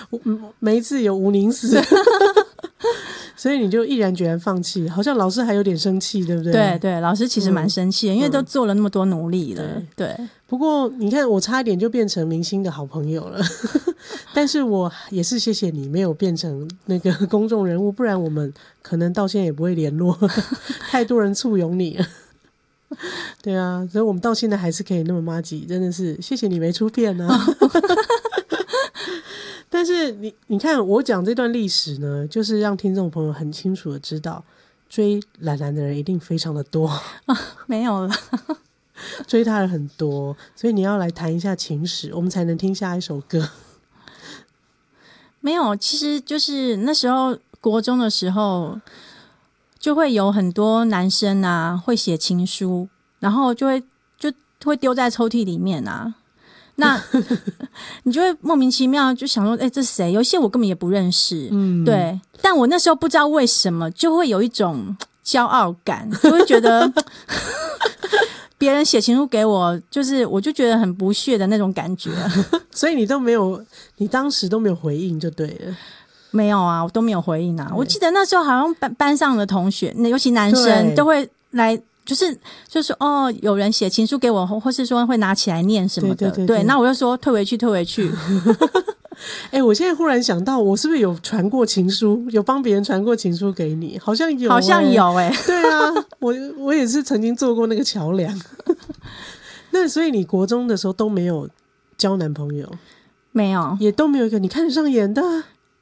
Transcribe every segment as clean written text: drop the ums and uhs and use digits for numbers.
每一次有无宁死所以你就毅然决然放弃，好像老师还有点生气，对不对？ 对对，老师其实蛮生气的，因为都做了那么多努力了。对， 不过你看我差一点就变成明星的好朋友了但是我也是谢谢你没有变成那个公众人物，不然我们可能到现在也不会联络太多人簇拥你了对啊，所以我们到现在还是可以那么麻吉，真的是谢谢你没出片啊但是你看我讲这段历史呢，就是让听众朋友很清楚的知道追兰兰的人一定非常的多没有了追他人很多，所以你要来谈一下情史，我们才能听下一首歌。 没有，其实就是那时候国中的时候就会有很多男生啊会写情书，然后就会丢在抽屉里面啊，那你就会莫名其妙就想说这谁，有些我根本也不认识对，但我那时候不知道为什么就会有一种骄傲感，就会觉得别人写情书给我，就是我就觉得很不屑的那种感觉所以你当时都没有回应就对了。 没有啊，我都没有回应啊。我记得那时候好像班上的同学，尤其男生都会来，就是有人写情书给我，或是说会拿起来念什么的。对，那我就说退回去我现在忽然想到，我是不是有传过情书，有帮别人传过情书给你？好像有对啊，我也是曾经做过那个桥梁那所以你国中的时候都没有交男朋友？没有，也都没有一个你看得上眼的？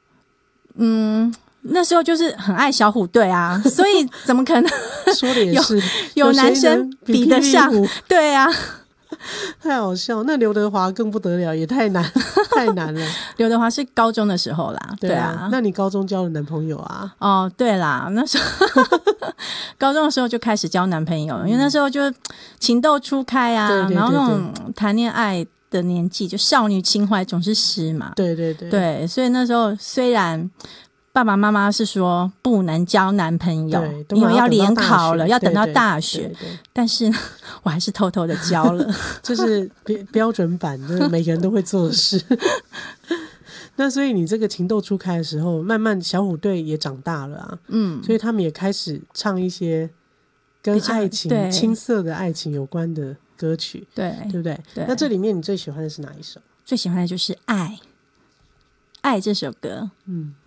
那时候就是很爱小虎队啊，所以怎么可能说的也是有男生比得上？对啊， 太好笑。那刘德华更不得了，也太难了刘德华是高中的时候啦。对啊， 那你高中交了男朋友啊？ 哦，对啦，那时候高中的时候就开始交男朋友，因为那时候就情窦初开啊，对，然后那种谈恋爱的年纪，就少女情怀总是诗嘛。对，所以那时候虽然爸爸妈妈是说不能交男朋友，因为要联考了，要等到大学，但是我还是偷偷的交了这是标准版，就是每个人都会做的事那所以你这个情窦初开的时候，慢慢小虎队也长大了啊，所以他们也开始唱一些跟爱情青涩的爱情有关的歌曲，对不对？那这里面你最喜欢的是哪一首？ 最喜欢的就是爱这首歌。